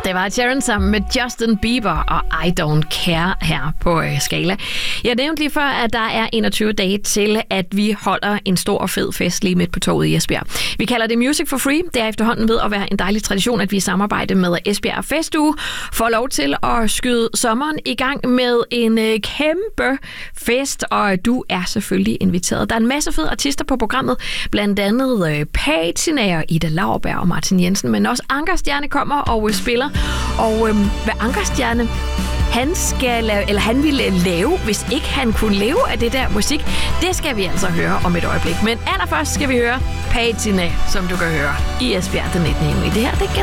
Det var Sharon sammen med Justin Bieber og I Don't Care her på Skala. Jeg nævnte lige før, at der er 21 dage til, at vi holder en stor og fed fest lige midt på torvet i Esbjerg. Vi kalder det Music for Free. Det er efterhånden ved at være en dejlig tradition, at vi i samarbejde med Esbjerg Festuge får lov til at skyde sommeren i gang med en kæmpe fest, og du er selvfølgelig inviteret. Der er en masse fede artister på programmet, blandt andet Patina, Ida Lauerberg og Martin Jensen, men også Ankerstjerne kommer og spiller. Og hvad Ankerstjerne han ville lave, hvis ikke han kunne leve af det der musik, det skal vi altså høre om et øjeblik. Men allerførst skal vi høre Patina, som du kan høre i Esbjerg den 19. juni. Det her, det